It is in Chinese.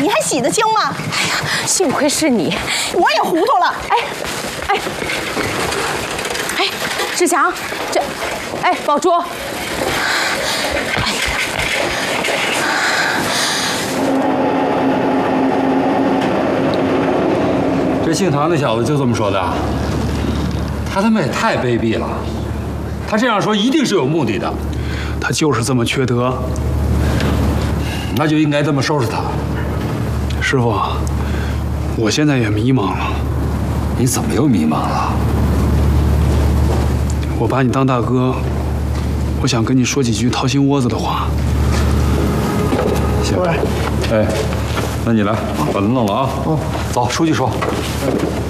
你还洗得清吗？ 哎呀，幸亏是你， 我也糊涂了。 哎，志强，宝珠， 这姓唐那小子就这么说的，他妈也太卑鄙了！他这样说一定是有目的的。 他就是这么缺德， 那就应该这么收拾他。 师傅，我现在也迷茫了。 你怎么又迷茫了？ 我把你当大哥，我想跟你说几句掏心窝子的话。 行，哎，那你来把他弄了啊。走，书记说。